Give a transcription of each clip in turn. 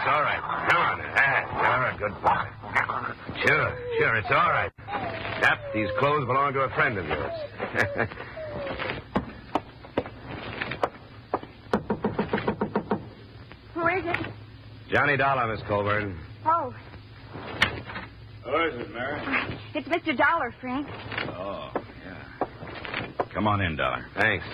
it's all right. Come on. You're a good boy. Sure, it's all right. Yep, these clothes belong to a friend of yours. Who is it? Johnny Dollar, Miss Colburn. Oh, Who is it, Mary? it's Mr. Dollar, Frank. Oh, yeah. Come on in, Dollar. Thanks.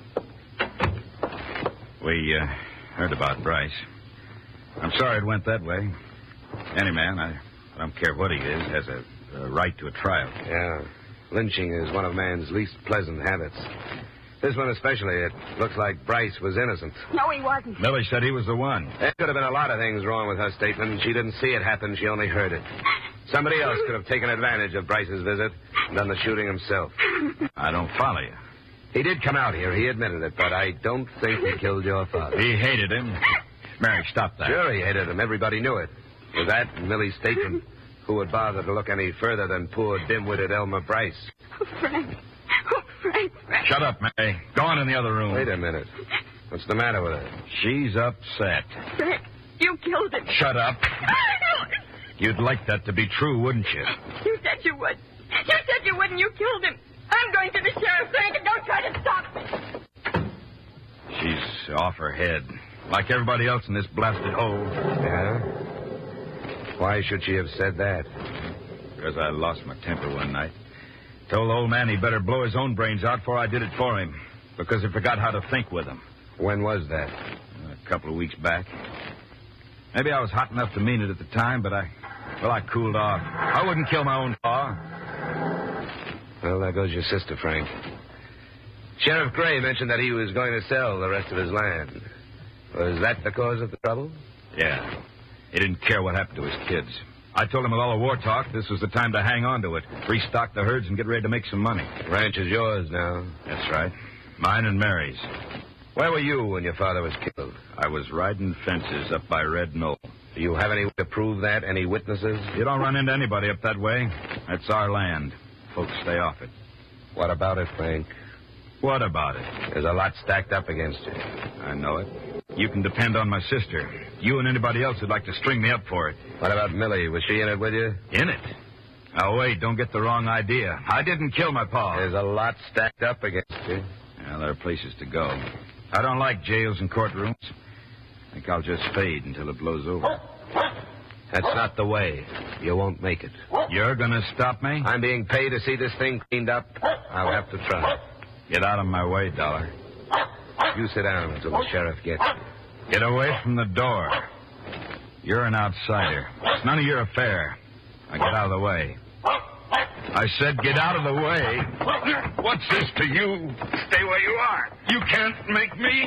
We heard about Bryce. I'm sorry it went that way. Any man, I don't care what he is, has a right to a trial. Yeah. Lynching is one of man's least pleasant habits. This one especially, it looks like Bryce was innocent. No, he wasn't. Millie said he was the one. There could have been a lot of things wrong with her statement. She didn't see it happen. She only heard it. Somebody else could have taken advantage of Bryce's visit and done the shooting himself. I don't follow you. He did come out here. He admitted it, but I don't think he killed your father. He hated him. Mary, stop that. Sure, he hated him. Everybody knew it. With that and Millie's statement, who would bother to look any further than poor dim-witted Elmer Bryce? Oh, Frank. Oh, Frank. Shut up, Mary. Go on in the other room. Wait a minute. What's the matter with her? She's upset. Frank, you killed him. Shut up. You'd like that to be true, wouldn't you? You said you would. You said you would, and you killed him. I'm going to the sheriff, Frank, and don't try to stop me. She's off her head, like everybody else in this blasted hole. Yeah? Why should she have said that? Because I lost my temper one night. Told the old man he better blow his own brains out before I did it for him. Because he forgot how to think with them. When was that? A couple of weeks back. Maybe I was hot enough to mean it at the time, but I cooled off. I wouldn't kill my own pa. Well, there goes your sister, Frank. Sheriff Gray mentioned that he was going to sell the rest of his land. Was that the cause of the trouble? Yeah. He didn't care what happened to his kids. I told him with all the war talk, this was the time to hang on to it, restock the herds, and get ready to make some money. The ranch is yours now. That's right. Mine and Mary's. Where were you when your father was killed? I was riding fences up by Red Knoll. Do you have any way to prove that? Any witnesses? You don't run into anybody up that way. That's our land. Folks stay off it. What about it, Frank? What about it? There's a lot stacked up against you. I know it. You can depend on my sister. You and anybody else who'd like to string me up for it. What about Millie? Was she in it with you? In it? Now, wait, don't get the wrong idea. I didn't kill my pa. There's a lot stacked up against you. Well, there are places to go. I don't like jails and courtrooms. I think I'll just fade until it blows over. That's not the way. You won't make it. You're going to stop me? I'm being paid to see this thing cleaned up. I'll have to try. Get out of my way, Dollar. You sit down until the sheriff gets you. Get away from the door. You're an outsider. It's none of your affair. Now get out of the way. I said get out of the way. What's this to you? Stay where you are. You can't make me.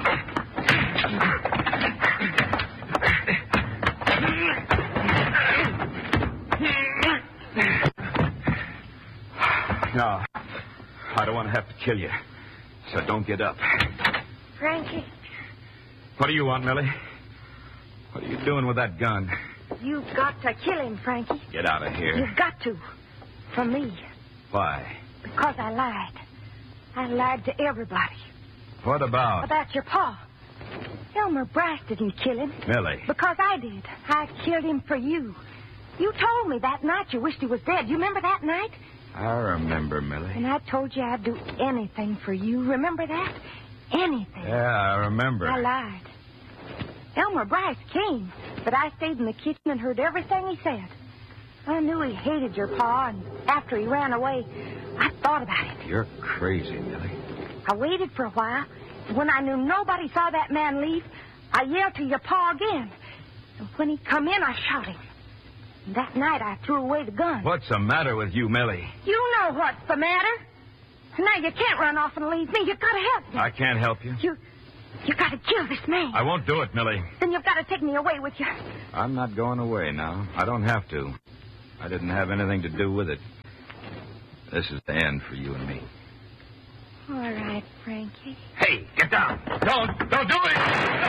No, I don't want to have to kill you. So don't get up. Frankie, What do you want, Millie? What are you doing with that gun? you've got to kill him, Frankie. Get out of here. You've got to. For me. Why? Because I lied. I lied to everybody. What about? About your pa. Elmer Bryce didn't kill him. Millie. Because I did. I killed him for you. You told me that night you wished he was dead. You remember that night? I remember, Millie. And I told you I'd do anything for you. Remember that? Anything. Yeah, I remember. I lied. Elmer Bryce came, but I stayed in the kitchen and heard everything he said. I knew he hated your pa, and after he ran away, I thought about it. You're crazy, Millie. I waited for a while, and when I knew nobody saw that man leave, I yelled to your pa again. And when he come in, I shot him. And that night, I threw away the gun. What's the matter with you, Millie? You know what's the matter. Now, you can't run off and leave me. You've got to help me. I can't help you. You got to kill this man. I won't do it, Millie. Then you've got to take me away with you. I'm not going away now. I don't have to. I didn't have anything to do with it. This is the end for you and me. All right, Frankie. Hey, get down. Don't do it!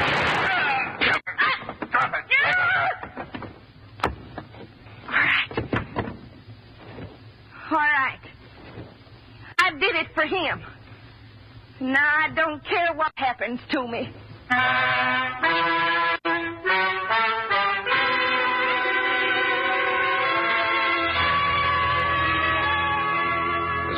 Stop it. All right. I did it for him. Now I don't care what happens to me.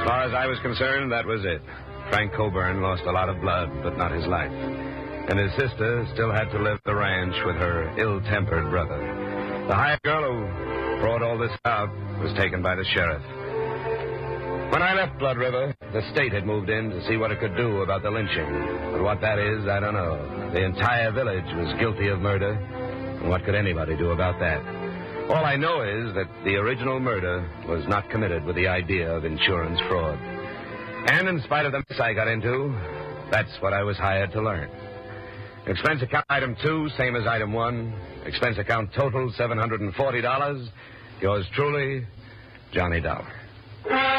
far as I was concerned, that was it. Frank Coburn lost a lot of blood, but not his life. And his sister still had to live at the ranch with her ill-tempered brother. The hired girl who brought all this out was taken by the sheriff. When I left Blood River, the state had moved in to see what it could do about the lynching. But what that is, I don't know. The entire village was guilty of murder, and what could anybody do about that? All I know is that the original murder was not committed with the idea of insurance fraud. And in spite of the mess I got into, that's what I was hired to learn. Expense account item 2, same as item 1. Expense account total, $740. Yours truly, Johnny Dollar.